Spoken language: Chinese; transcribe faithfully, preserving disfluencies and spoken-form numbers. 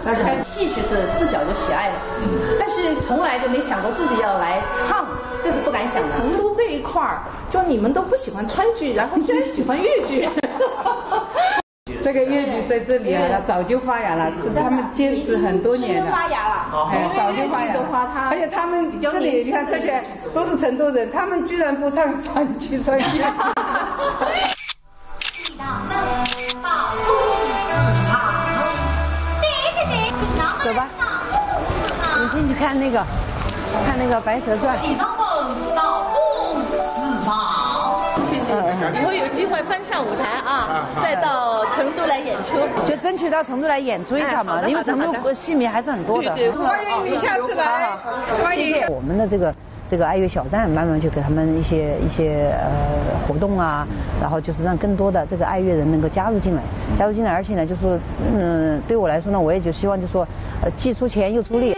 而且戏曲是自小就喜爱的，但是从来就没想过自己要来唱，这是不敢想的。 成都这一块儿，就你们都不喜欢川剧，然后居然喜欢粤剧。 这个粤剧在这里啊，早就发芽了，他们坚持很多年了。 发芽了， 哎，早就发芽了。而且他们这里，你看这些都是成都人，他们居然不唱川剧，唱粤剧。 走吧，我们进去看那个，看那个《白蛇传》。 以后有机会搬上舞台啊，再到成都来演出， 就争取到成都来演出一场嘛，因为成都戏迷还是很多的。 对对， 欢迎你下次来，欢迎。 我们的这个这个爱乐小站，慢慢就给他们一些一些呃活动啊，然后就是让更多的这个爱乐人能够加入进来，加入进来，而且呢，就是说嗯，对我来说呢，我也就希望就说呃既出钱又出力。